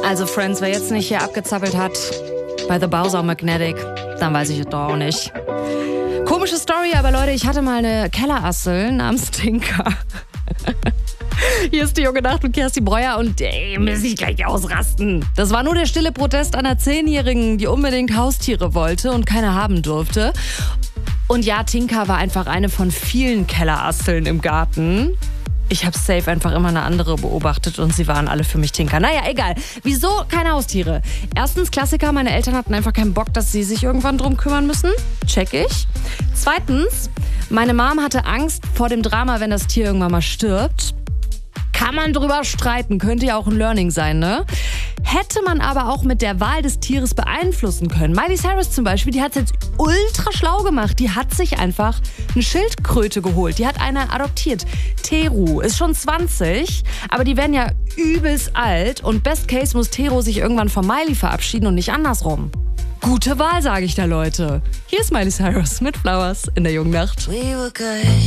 Also Friends, wer jetzt nicht hier abgezappelt hat bei The Bowser Magnetic, dann weiß ich es doch auch nicht. Komische Story, aber Leute, ich hatte mal eine Kellerassel namens Tinker. Hier ist die junge Nacht mit Kerstin Breuer und muss ich gleich ausrasten. Das war nur der stille Protest einer 10-Jährigen, die unbedingt Haustiere wollte und keine haben durfte. Und ja, Tinker war einfach eine von vielen Kellerasseln im Garten. Ich habe safe einfach immer eine andere beobachtet und sie waren alle für mich Tinker. Naja, egal. Wieso keine Haustiere? Erstens, Klassiker, meine Eltern hatten einfach keinen Bock, dass sie sich irgendwann drum kümmern müssen. Check ich. Zweitens, meine Mom hatte Angst vor dem Drama, wenn das Tier irgendwann mal stirbt. Kann man drüber streiten, könnte ja auch ein Learning sein, ne? Hätte man aber auch mit der Wahl des Tieres beeinflussen können. Miley Cyrus zum Beispiel, die hat es jetzt ultra schlau gemacht. Die hat sich einfach eine Schildkröte geholt. Die hat eine adoptiert. Teru ist schon 20, aber die werden ja übelst alt. Und best case muss Teru sich irgendwann von Miley verabschieden und nicht andersrum. Gute Wahl, sage ich da, Leute. Hier ist Miley Cyrus mit Flowers in der jungen Nacht.